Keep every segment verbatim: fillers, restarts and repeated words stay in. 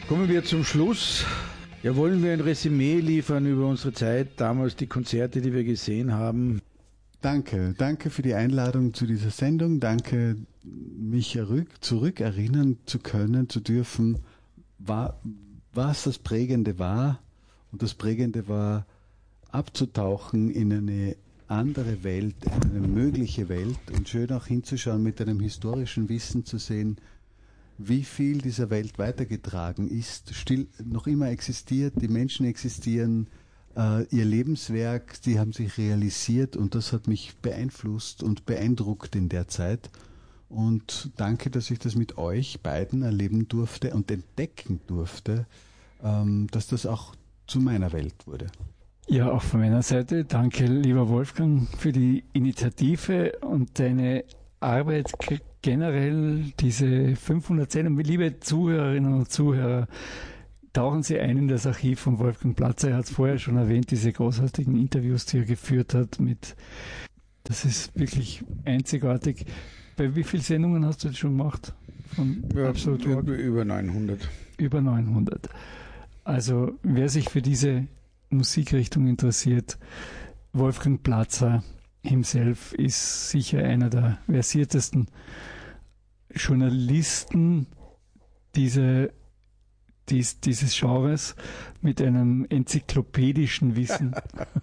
Kommen wir zum Schluss. Ja, wollen wir ein Resümee liefern über unsere Zeit, damals die Konzerte, die wir gesehen haben? Danke, danke für die Einladung zu dieser Sendung. Danke, mich zurückerinnern zu können, zu dürfen, was das Prägende war. Und das Prägende war, abzutauchen in eine andere Welt, in eine mögliche Welt und schön auch hinzuschauen, mit einem historischen Wissen zu sehen, wie viel dieser Welt weitergetragen ist, still noch immer existiert, die Menschen existieren, äh, ihr Lebenswerk, die haben sich realisiert und das hat mich beeinflusst und beeindruckt in der Zeit. Und danke, dass ich das mit euch beiden erleben durfte und entdecken durfte, ähm, dass das auch zu meiner Welt wurde. Ja, auch von meiner Seite. Danke, lieber Wolfgang, für die Initiative und deine Arbeit generell, diese fünfhundert Sendungen. Liebe Zuhörerinnen und Zuhörer, tauchen Sie ein in das Archiv von Wolfgang Platzer. Er hat es vorher schon erwähnt, diese großartigen Interviews, die er geführt hat. Mit, das ist wirklich einzigartig. Bei wie vielen Sendungen hast du das schon gemacht? Von ja, Absolut Rock? Über neunhundert. Über neunhundert. Also wer sich für diese Musikrichtung interessiert, Wolfgang Platzer himself ist sicher einer der versiertesten Journalisten diese, dies, dieses Genres mit einem enzyklopädischen Wissen.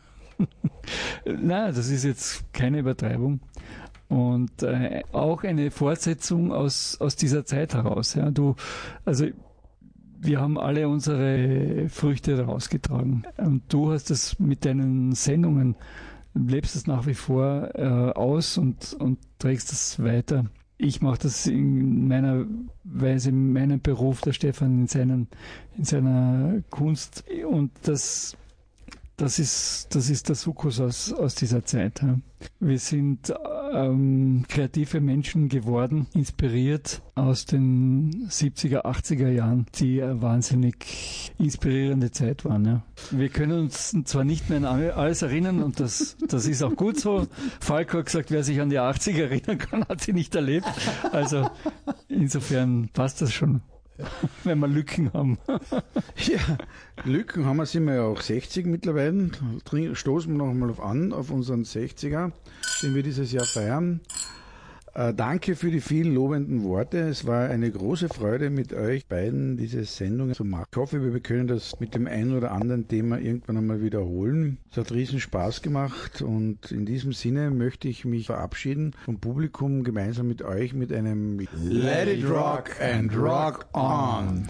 Nein, das ist jetzt keine Übertreibung. Und äh, auch eine Fortsetzung aus, aus dieser Zeit heraus. Ja. Du, also wir haben alle unsere Früchte daraus getragen. Und du hast es mit deinen Sendungen, lebst es nach wie vor äh, aus und, und trägst es weiter. Ich mache das in meiner Weise, in meinem Beruf, der Stefan in, seinen, in seiner Kunst. Und das, das, ist, das ist der Sukkus aus, aus dieser Zeit. Ja. Wir sind ähm, kreative Menschen geworden, inspiriert aus den siebziger, achtziger Jahren, die eine wahnsinnig inspirierende Zeit waren. Ja. Wir können uns zwar nicht mehr an alles erinnern und das, das ist auch gut so. Falco hat gesagt, wer sich an die achtziger erinnern kann, hat sie nicht erlebt. Also insofern passt das schon. Wenn wir Lücken haben. Ja, Lücken haben wir, sind wir ja auch sechzig mittlerweile. Stoßen wir noch einmal auf an, auf unseren sechziger, den wir dieses Jahr feiern. Äh, danke für die vielen lobenden Worte. Es war eine große Freude, mit euch beiden diese Sendung zu machen. Ich hoffe, wir können das mit dem einen oder anderen Thema irgendwann einmal wiederholen. Es hat riesen Spaß gemacht und in diesem Sinne möchte ich mich verabschieden vom Publikum gemeinsam mit euch mit einem Let it rock and rock on.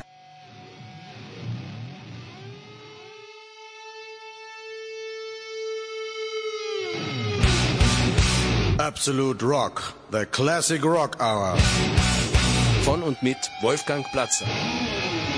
Absolute Rock, the Classic Rock Hour. Von und mit Wolfgang Platzer.